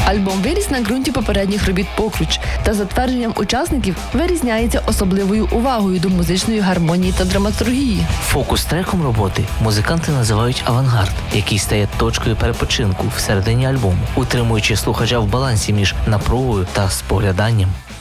Альбом виріс на ґрунті попередніх робіт Покруч та, за твердженням учасників, вирізняється особливою увагою до музичної гармонії та драматургії. Фокус-треком роботи музиканти називають авангард, який стає точкою перепочинку всередині альбому, утримуючи слухача в балансі між напругою та спогляданням.